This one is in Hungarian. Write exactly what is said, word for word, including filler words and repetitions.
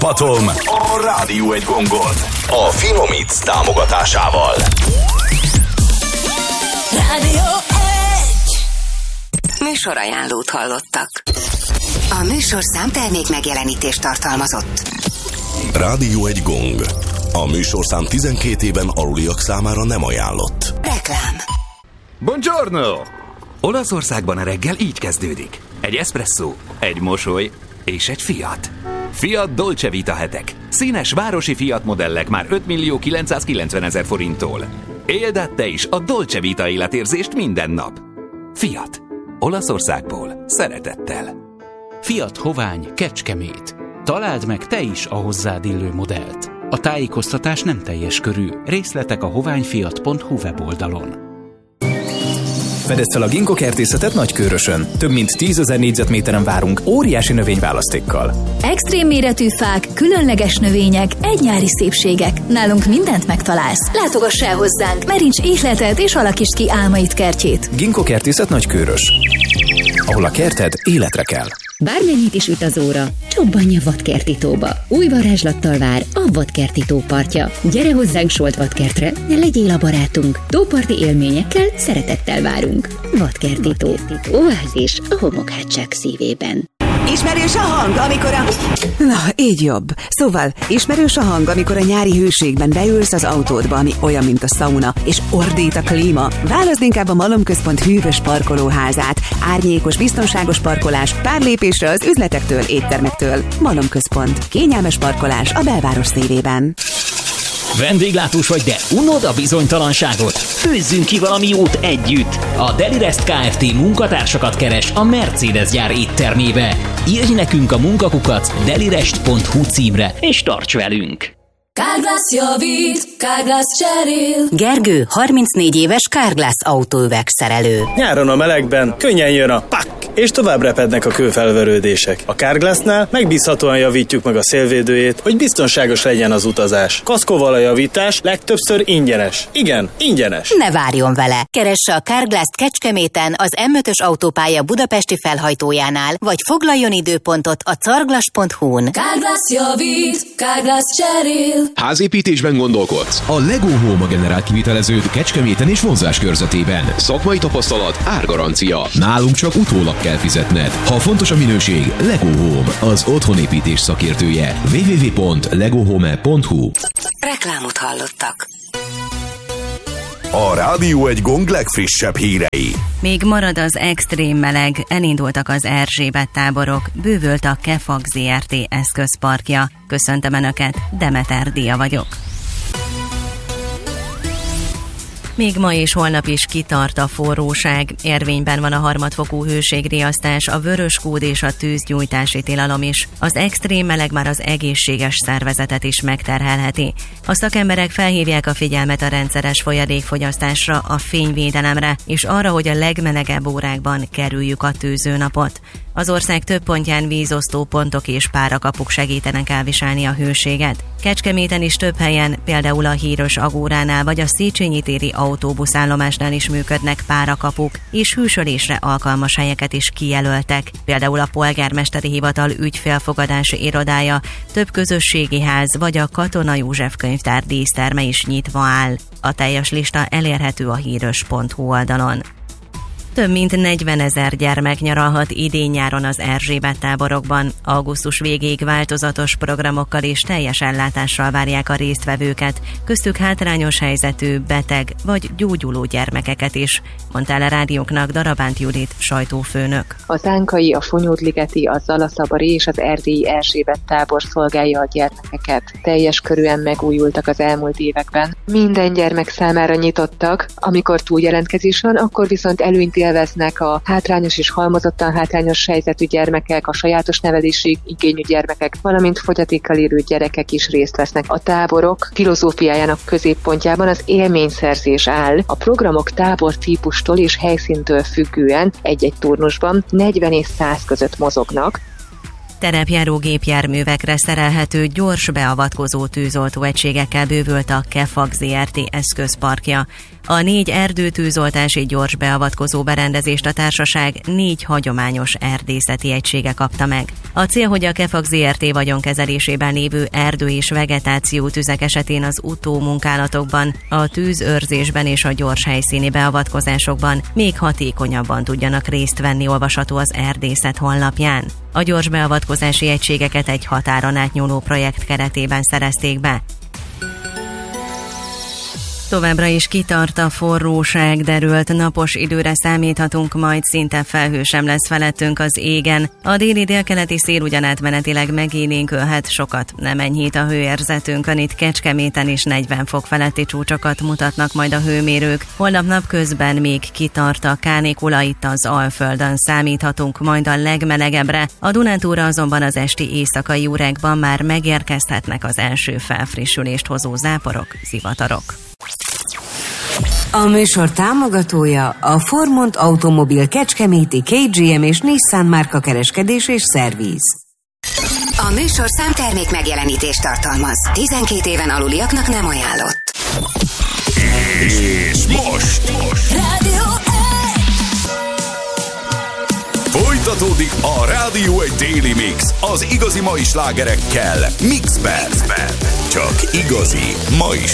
Patom a Rádió egy gongot a Finomix támogatásával. Rádió egy. Műsorajánlót hallottak. A műsorszám termék megjelenítést tartalmazott. Rádió egy gong. A műsorszám tizenkét éven aluliak számára nem ajánlott. Reklám. Buongiorno! Olaszországban a reggel így kezdődik. Egy eszpresszó, egy mosoly és egy Fiat. Fiat Dolce Vita hetek. Színes városi Fiat modellek már ötmillió kilencszázkilencvenezer forinttól. Éld át te is a Dolce Vita életérzést minden nap. Fiat. Olaszországból. Szeretettel. Fiat Hovány Kecskemét. Találd meg te is a hozzád illő modellt. A tájékoztatás nem teljes körű. Részletek a hoványfiat pont hu weboldalon. Fedezd fel a Ginkgo kertészetet Nagykőrösön. Több mint tízezer négyzetméteren várunk óriási növényválasztékkal. Extrém méretű fák, különleges növények, egynyári szépségek. Nálunk mindent megtalálsz. Látogass el hozzánk, meríts ihletet és alakítsd ki álmaid kertjét. Ginkgo kertészet Nagykőrös. Ahol a kerted életre kell. Bármennyit is üt az óra, csobbanj a Vadkerti tóba. Új varázslattal vár a Vadkerti tó partja. Gyere hozzánk Solt Vadkertre, ne legyél a barátunk. Tóparti élményekkel szeretettel várunk. Vadkerti tó. Oázis a homokhátság szívében. Ismerős a hang, amikor a... Na, így jobb. Szóval, ismerős a hang, amikor a nyári hőségben beülsz az autódba, ami olyan, mint a szauna, és ordít a klíma. Válaszd inkább a Malomközpont hűvös parkolóházát. Árnyékos, biztonságos parkolás, pár lépésre az üzletektől, éttermektől. Malomközpont. Kényelmes parkolás a belváros szívében. Vendéglátós vagy, de unod a bizonytalanságot? Főzzünk ki valami jót együtt! A Delirest Kft. Munkatársakat keres a Mercedes gyár éttermébe. Írj nekünk a munkakukac delirest pont hu címre, és tarts velünk! Carglass javít, Carglass cserél. Gergő, harmincnégy éves Carglass autóüvegszerelő. Nyáron a melegben könnyen jön a pak, és tovább repednek a kőfelverődések. A Carglassnál megbízhatóan javítjuk meg a szélvédőjét, hogy biztonságos legyen az utazás. Kaszkóval a javítás legtöbbször ingyenes. Igen, ingyenes. Ne várjon vele! Keresse a Carglass-t Kecskeméten az em ötös autópálya budapesti felhajtójánál, vagy foglaljon időpontot a carglass pont hu-n. Carglass javít, Carglass cserél. Házépítésben gondolkodsz? A Lego Home a generált kiviteleződ Kecskeméten és vonzás körzetében. Szakmai tapasztalat, árgarancia. Nálunk csak utólag kell fizetned. Ha fontos a minőség, Lego Home, az otthonépítés szakértője. double-u double-u double-u pont lego home pont hu. Reklámot hallottak. A Rádió egy gong legfrissebb hírei. Még marad az extrém meleg, elindultak az Erzsébet táborok, bővült a Kefag zé er té eszközparkja. Köszöntöm Önöket, Demeter Dia vagyok. Még ma és holnap is kitart a forróság. Érvényben van a harmadfokú hőségriasztás, a vöröskód és a tűzgyújtási tilalom is. Az extrém meleg már az egészséges szervezetet is megterhelheti. A szakemberek felhívják a figyelmet a rendszeres folyadékfogyasztásra, a fényvédelemre, és arra, hogy a legmelegebb órákban kerüljük a tűzőnapot. Az ország több pontján vízosztó pontok és párakapuk segítenek elviselni a hőséget. Kecskeméten is több helyen, például a Híros Agóránál vagy a Széchenyi téri autóbuszállomásnál is működnek párakapuk, és hűsölésre alkalmas helyeket is kijelöltek. Például a polgármesteri hivatal ügyfélfogadási irodája, több közösségi ház vagy a Katona József könyvtár díszterme is nyitva áll. A teljes lista elérhető a híros pont hu oldalon. Több mint negyvenezer gyermek nyaralhat idén-nyáron az Erzsébet táborokban. Augusztus végéig változatos programokkal és teljes ellátással várják a résztvevőket, köztük hátrányos helyzetű, beteg vagy gyógyuló gyermekeket is, mondta el a rádióknak Darabánt Judit, sajtófőnök. A Zánkai, a Fonyódligeti, a Zalaszabari és az erdélyi Erzsébet tábor szolgálja a gyermekeket. Teljes körűen megújultak az elmúlt években. Minden gyermek számára nyitottak, amikor túljelentkezés van, akkor viszont előnyt élveznek a hátrányos és halmozottan hátrányos helyzetű gyermekek, a sajátos nevelési igényű gyermekek, valamint fogyatékkal élő gyerekek is részt vesznek. A táborok filozófiájának középpontjában az élményszerzés áll. A programok tábor típustól és helyszíntől függően egy-egy turnusban negyven és száz között mozognak. Terepjáró gépjárművekre szerelhető gyors beavatkozó tűzoltó egységekkel bővült a Kefag zé er té eszközparkja. A négy erdőtűzoltási gyors beavatkozó berendezést a társaság négy hagyományos erdészeti egysége kapta meg. A cél, hogy a Kefag zé er té vagyonkezelésében lévő erdő és vegetáció tüzek esetén az utómunkálatokban, a tűzőrzésben és a gyors helyszíni beavatkozásokban még hatékonyabban tudjanak részt venni, olvasható az erdészet honlapján. A gyors beavatkozási egységeket egy határon átnyúló projekt keretében szerezték be. Továbbra is kitart a forróság, derült napos időre számíthatunk, majd szinte felhő sem lesz felettünk az égen. A déli-délkeleti szél ugyan átmenetileg megélénkülhet, sokat nem enyhít a hőérzetünkön, itt Kecskeméten is negyven fok feletti csúcsokat mutatnak majd a hőmérők. Holnap napközben még kitart a kánikula, itt az Alföldön számíthatunk majd a legmelegebbre. A Dunántúra azonban az esti éjszakai órákban már megérkezhetnek az első felfrissülést hozó záporok, zivatarok. A műsor támogatója a Formont Automobil Kecskeméti ká gé em és Nissan márka kereskedés és szerviz. A műsor számtermék megjelenítést tartalmaz. tizenkét éven aluliaknak nem ajánlott. És most, most. Rádió Folytatódik a Rádió egy Daily Mix, az igazi mai slágerekkel Mixben. Csak igazi mai